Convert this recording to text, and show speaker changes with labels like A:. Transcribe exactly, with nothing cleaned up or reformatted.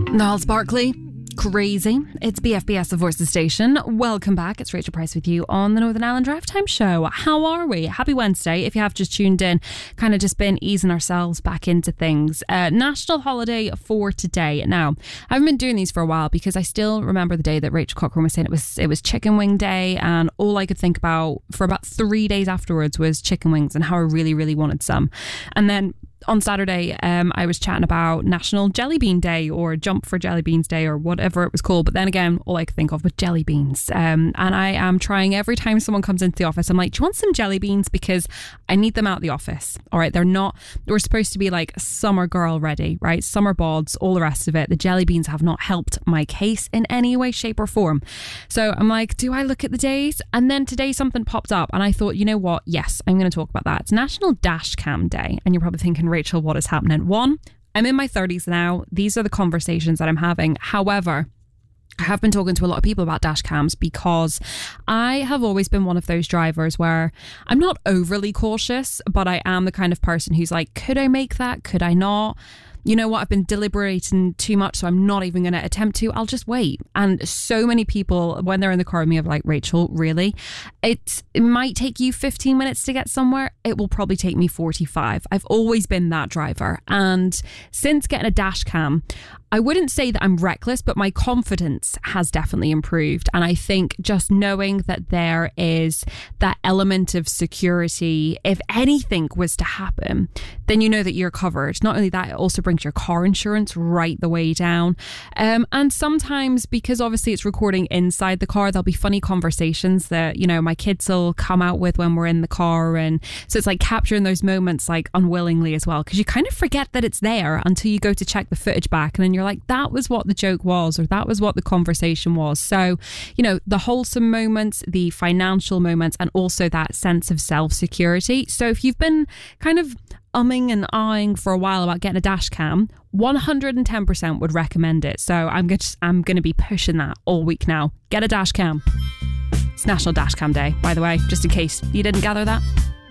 A: Niall Sparkley, crazy. It's B F B S, the Voice of the Station. Welcome back. It's Rachel Price with you on the Northern Ireland Drive Time Show. How are we? Happy Wednesday. If you have just tuned in, kind of just been easing ourselves back into things. Uh, national holiday for today. Now, I haven't been doing these for a while because I still remember the day that Rachel Cochran was saying it was it was chicken wing day, and all I could think about for about three days afterwards was chicken wings and how I really, really wanted some. And then on Saturday, um, I was chatting about National Jelly Bean Day or Jump for Jelly Beans Day or whatever it was called. But then again, all I could think of was jelly beans. Um, and I am trying every time someone comes into the office, I'm like, do you want some jelly beans? Because I need them out of the office. All right. They're not, we're supposed to be like summer girl ready, right? Summer bods, all the rest of it. The jelly beans have not helped my case in any way, shape or form. So I'm like, do I look at the days? And then today something popped up and I thought, you know what? Yes, I'm going to talk about that. It's National Dash Cam Day. And you're probably thinking, Rachel, what is happening? One, I'm in my thirties now. These are the conversations that I'm having. However, I have been talking to a lot of people about dash cams because I have always been one of those drivers where I'm not overly cautious, but I am the kind of person who's like, could I make that? Could I not? You know what? I've been deliberating too much, so I'm not even going to attempt to. I'll just wait. And so many people, when they're in the car with me, are like, Rachel, really? It, it might take you fifteen minutes to get somewhere. It will probably take me forty-five. I've always been that driver. And since getting a dash cam, I wouldn't say that I'm reckless, but my confidence has definitely improved. And I think just knowing that there is that element of security, if anything was to happen, then you know that you're covered. Not only that, it also brings your car insurance right the way down. Um, and sometimes, because obviously it's recording inside the car, there'll be funny conversations that, you know, my kids will come out with when we're in the car. And so it's like capturing those moments like unwillingly as well, because you kind of forget that it's there until you go to check the footage back. And then you're like, that was what the joke was, or that was what the conversation was. So, you know, the wholesome moments, the financial moments, and also that sense of self-security. So if you've been kind of umming and ahhing for a while about getting a dash cam, one hundred ten percent would recommend it. So I'm going to, I'm going to be pushing that all week now. Get a dash cam. It's National Dash Cam Day, by the way, just in case you didn't gather that.